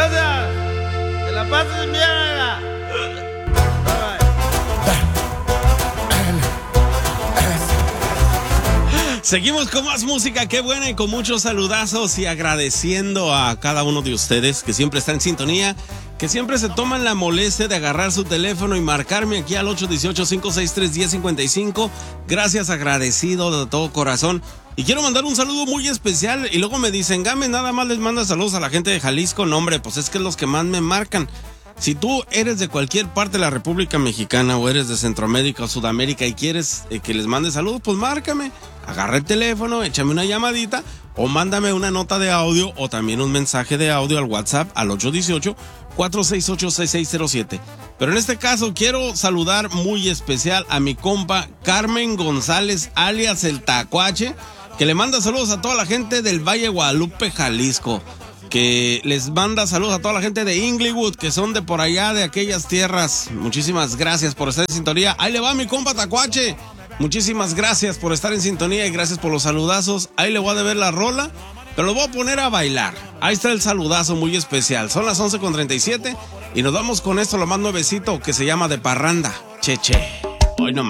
Gracias. Que la pases bien, oiga. Seguimos con más música, qué buena, y con muchos saludazos, y agradeciendo a cada uno de ustedes que siempre está en sintonía, que siempre se toman la molestia de agarrar su teléfono y marcarme aquí al 818-563-1055. Gracias, agradecido de todo corazón. Y quiero mandar un saludo muy especial, y luego me dicen, Game, nada más les manda saludos a la gente de Jalisco. No, hombre, pues es que es los que más me marcan. Si tú eres de cualquier parte de la República Mexicana o eres de Centroamérica o Sudamérica y quieres que les mande saludos, pues márcame, agarra el teléfono, échame una llamadita o mándame una nota de audio o también un mensaje de audio al WhatsApp al 818-468-6607. Pero en este caso quiero saludar muy especial a mi compa Carmen González, alias el Tacuache, que le manda saludos a toda la gente del Valle de Guadalupe, Jalisco. Que les manda saludos a toda la gente de Inglewood, que son de por allá, de aquellas tierras. Muchísimas gracias por estar en sintonía. Ahí le va mi compa Tacuache. Muchísimas gracias por estar en sintonía y gracias por los saludazos. Ahí le voy a deber la rola, pero lo voy a poner a bailar. Ahí está el saludazo muy especial. Son las 11:37 y nos vamos con esto, lo más nuevecito, que se llama De Parranda. Cheche. Hoy nomás.